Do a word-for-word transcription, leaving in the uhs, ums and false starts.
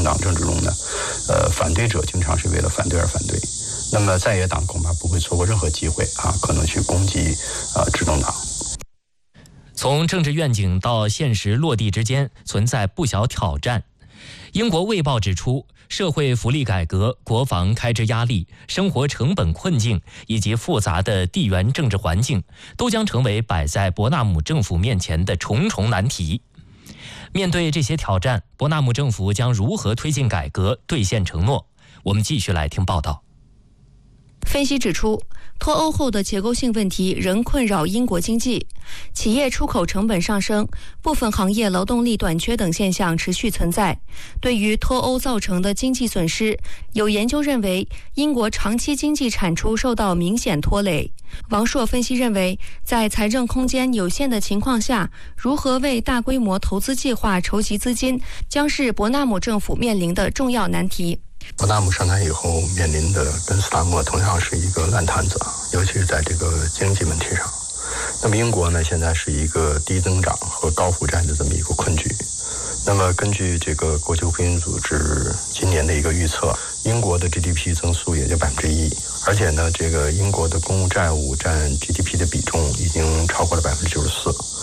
党政治中呢，呃，反对者经常是为了反对而反对。那么在野党恐怕不会错过任何机会啊，可能去攻击啊执政党。 从政治愿景到现实落地之间存在不小挑战。英国《卫报》指出，社会福利改革、国防开支压力、生活成本困境以及复杂的地缘政治环境，都将成为摆在伯纳姆政府面前的重重难题。面对这些挑战，伯纳姆政府将如何推进改革、兑现承诺？我们继续来听报道。 分析指出，脱欧后的结构性问题仍困扰英国经济，企业出口成本上升，部分行业劳动力短缺等现象持续存在。对于脱欧造成的经济损失，有研究认为，英国长期经济产出受到明显拖累。王硕分析认为，在财政空间有限的情况下，如何为大规模投资计划筹集资金，将是伯纳姆政府面临的重要难题。 伯纳姆上台以后面临的跟斯达默同样是一个烂摊子，尤其是在这个经济问题上。那么英国呢，现在是一个低增长和高负债的这么一个困局。那么根据这个国际货币组织今年的一个预测，英国的 G D P 增速也就百分之一，而且呢，这个英国的公共债务占 G D P 的比重已经超过了百分之九十四。